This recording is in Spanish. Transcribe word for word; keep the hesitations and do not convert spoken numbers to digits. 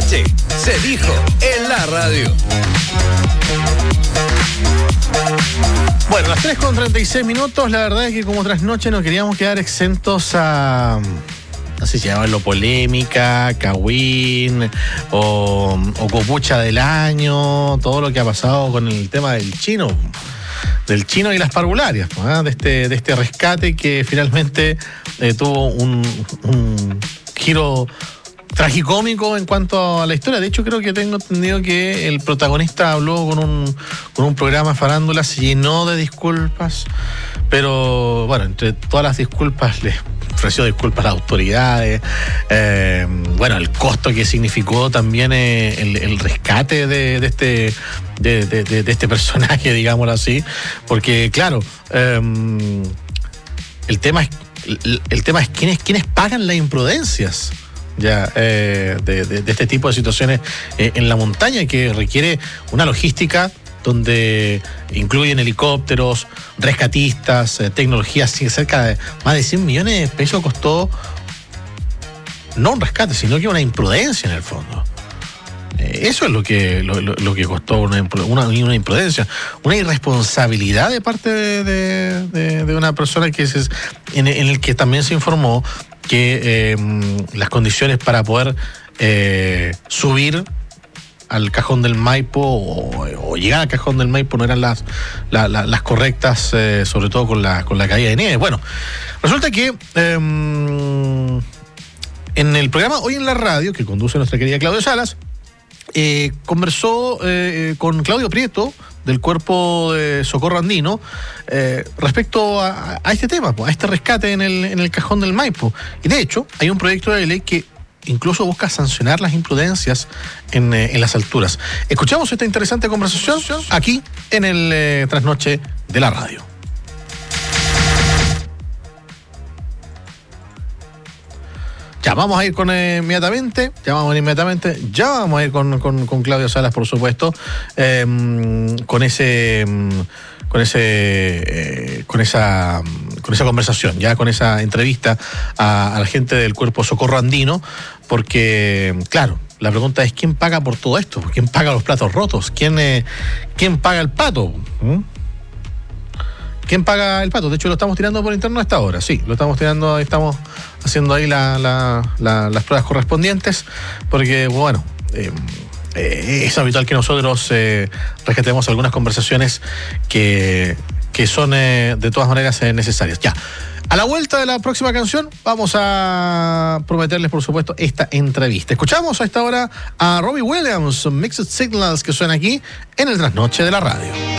trasnoche se dijo en la radio. Bueno, las tres con treinta y seis minutos, la verdad es que como trasnoche no queríamos quedar exentos a... no sé si llamarlo polémica, cagüín o, o copucha del año, todo lo que ha pasado con el tema del chino, del chino y las parvularias, ¿no? de, este, de este rescate que finalmente eh, tuvo un, un giro tragicómico en cuanto a la historia. De hecho, creo que tengo entendido que el protagonista habló con un, con un programa farándula, se llenó de disculpas, pero bueno, entre todas las disculpas le ofreció disculpas a las autoridades, eh, bueno, el costo que significó también eh, el, el rescate de, de este de, de, de, de este personaje, digámoslo así, porque claro, eh, el tema es el, el tema es quiénes quiénes pagan las imprudencias ya eh, de, de, de este tipo de situaciones eh, en la montaña, que requiere una logística donde incluyen helicópteros, rescatistas, eh, tecnologías, cerca de más de cien millones de pesos costó no un rescate, sino que una imprudencia en el fondo. Eh, eso es lo que lo, lo, lo que costó una, una, una imprudencia, una irresponsabilidad de parte de, de, de, de una persona que es, en, en el que también se informó que eh, las condiciones para poder eh, subir al cajón del Maipo o, o llegar al cajón del Maipo no eran las, la, la, las correctas, eh, sobre todo con la, con la caída de nieve. Bueno, resulta que eh, en el programa Hoy en la Radio, que conduce nuestra querida Claudia Salas, eh, conversó eh, con Claudio Prieto, del Cuerpo de Socorro Andino, eh, respecto a, a este tema, a este rescate en el, en el cajón del Maipo. Y de hecho, hay un proyecto de ley que incluso busca sancionar las imprudencias en, eh, en las alturas. Escuchamos esta interesante conversación aquí en el eh, Trasnoche de la radio. Ya vamos a ir con eh, inmediatamente, ya vamos a ir inmediatamente, ya vamos a ir con, con, con Claudio Salas, por supuesto, eh, con ese, con ese, eh, con esa, con esa conversación, ya con esa entrevista a, a la gente del Cuerpo Socorro Andino, porque, claro, la pregunta es ¿quién paga por todo esto? ¿Quién paga los platos rotos? ¿Quién, eh, quién paga el pato? ¿Mm? ¿Quién paga el pato? De hecho, lo estamos tirando por interno a esta hora. Sí, lo estamos tirando, estamos haciendo ahí la, la, la, las pruebas correspondientes, porque, bueno, eh, eh, es habitual que nosotros eh, rescatemos algunas conversaciones que, que son eh, de todas maneras eh, necesarias. Ya, a la vuelta de la próxima canción vamos a prometerles, por supuesto, esta entrevista. Escuchamos a esta hora a Robbie Williams, Mixed Signals, que suena aquí en el Trasnoche de la radio.